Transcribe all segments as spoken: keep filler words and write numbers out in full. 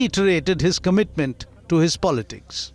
reiterated his commitment to his politics.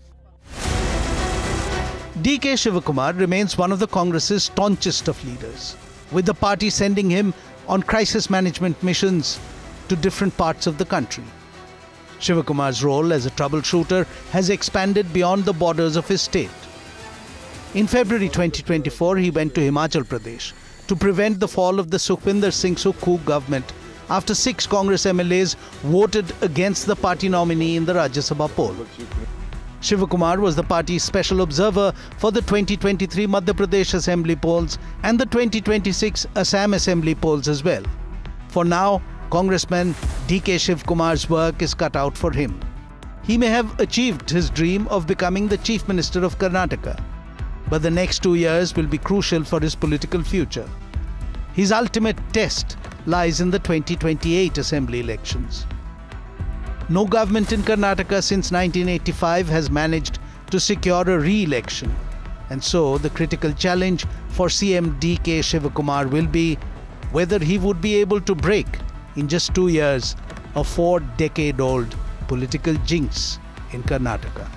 D K Shivakumar remains one of the Congress's staunchest of leaders, with the party sending him on crisis management missions to different parts of the country. Shivakumar's role as a troubleshooter has expanded beyond the borders of his state. In February twenty twenty-four, he went to Himachal Pradesh to prevent the fall of the Sukhwinder Singh Sukhu government after six Congress M L As voted against the party nominee in the Rajya Sabha poll. Shivakumar was the party's special observer for the twenty twenty-three Madhya Pradesh Assembly polls and the twenty twenty-six Assam Assembly polls as well. For now, Congressman D K Shivakumar's work is cut out for him. He may have achieved his dream of becoming the Chief Minister of Karnataka, but the next two years will be crucial for his political future. His ultimate test lies in the twenty twenty-eight Assembly elections. No government in Karnataka since nineteen eighty-five has managed to secure a re-election, and so the critical challenge for C M D K Shivakumar will be whether he would be able to break, in just two years, a four-decade-old political jinx in Karnataka.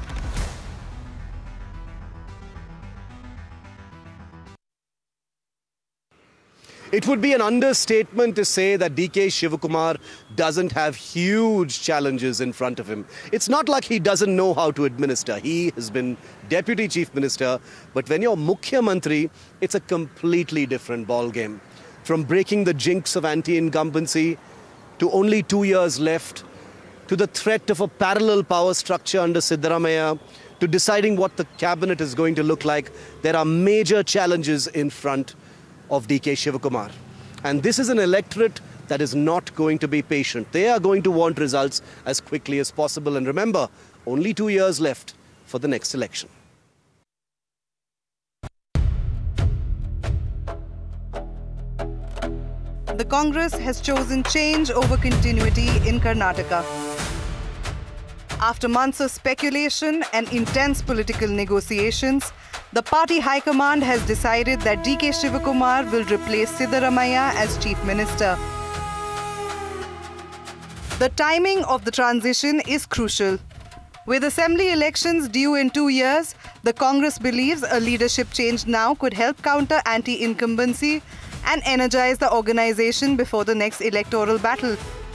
It would be an understatement to say that D K Shivakumar doesn't have huge challenges in front of him. It's not like he doesn't know how to administer. He has been Deputy Chief Minister, but when you're Mukhya Mantri, it's a completely different ballgame. From breaking the jinx of anti-incumbency to only two years left, to the threat of a parallel power structure under Siddaramaiah, to deciding what the cabinet is going to look like, there are major challenges in front of D K Shivakumar. And this is an electorate that is not going to be patient. They are going to want results as quickly as possible. And remember, only two years left for the next election. The Congress has chosen change over continuity in Karnataka. After months of speculation and intense political negotiations, the party high command has decided that D K Shivakumar will replace Siddaramaiah as Chief Minister. The timing of the transition is crucial. With assembly elections due in two years, the Congress believes a leadership change now could help counter anti-incumbency and energize the organization before the next electoral battle.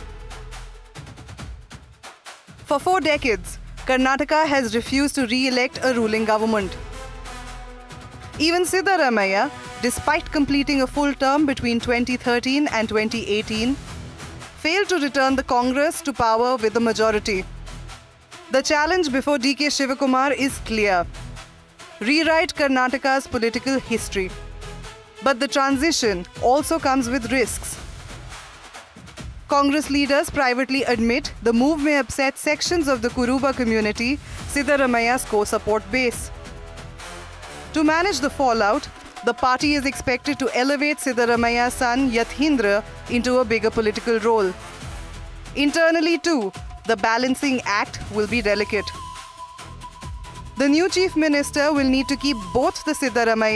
For four decades, Karnataka has refused to re-elect a ruling government. Even Siddaramaiah, despite completing a full term between twenty thirteen and twenty eighteen, failed to return the Congress to power with a majority. The challenge before D K Shivakumar is clear: rewrite Karnataka's political history. But the transition also comes with risks. Congress leaders privately admit the move may upset sections of the Kuruba community, Siddaramaiah's core support base. To manage the fallout, the party is expected to elevate Siddaramaiah's son Yatindra into a bigger political role. Internally too, the balancing act will be delicate. The new Chief Minister will need to keep both the Siddaramaiah